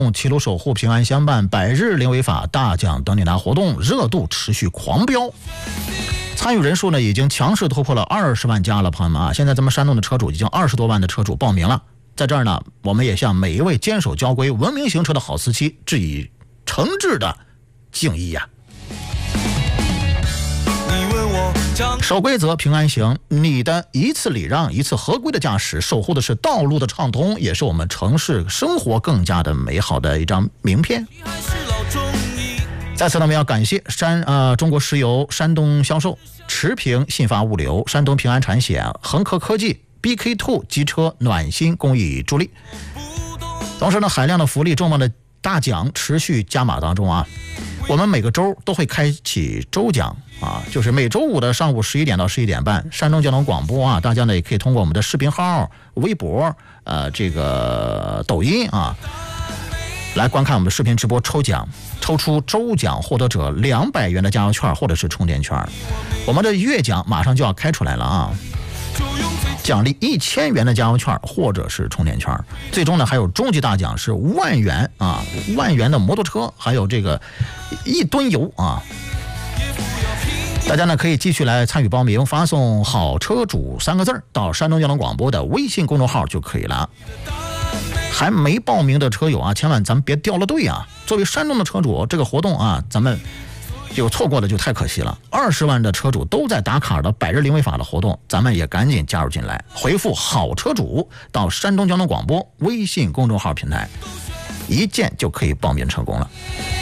齐鲁守护平安相伴100日零违法大奖等你拿活动热度持续狂飙，参与人数呢已经强势突破了20万加了，朋友们啊！现在咱们山东的车主已经20多万的车主报名了，在这儿呢，我们也向每一位坚守交规、文明行车的好司机致以诚挚的敬意呀！守规则平安行，你的一次礼让一次合规的驾驶，守护的是道路的畅通，也是我们城市生活更加的美好的一张名片。再次呢，我们要感谢中国石油、山东销售、持平信发物流、山东平安产险、恒科科技、BK2 机车暖心公益助力。同时呢，海量的福利、重磅的大奖持续加码当中啊。我们每个周都会开启周奖啊，就是每周五的上午11点到11点半，山东交通广播啊，大家呢也可以通过我们的视频号、微博、这个抖音啊，来观看我们的视频直播抽奖，抽出周奖获得者200元的加油券或者是充电券。我们的月奖马上就要开出来了啊，奖励1000元的加油券或者是充电券，最终呢还有终极大奖是10000元啊，10000元的摩托车，还有这个1吨油啊！大家呢可以继续来参与报名，发送"好车主"3个字到山东交通广播的微信公众号就可以了。还没报名的车友啊，千万咱们别掉了队啊！作为山东的车主，这个活动啊，咱们有错过的就太可惜了。20万的车主都在打卡的100日零违法的活动，咱们也赶紧加入进来，回复"好车主"到山东交通广播微信公众号平台，一键就可以报名成功了。